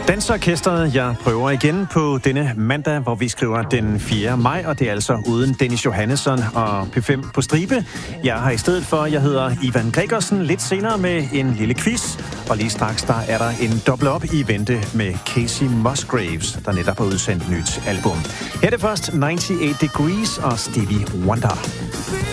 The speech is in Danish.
Dansorkestret, jeg prøver igen på denne mandag, hvor vi skriver den 4. maj, og det er altså uden Dennis Johannesson og P5 på stribe. Jeg har i stedet for, jeg hedder Ivan Gregersen, lidt senere med en lille quiz, og lige straks der er der en dobbelt op i vente med Casey Musgraves, der netop har udsendt nyt album. Her er det først 98 Degrees og Stevie Wonder.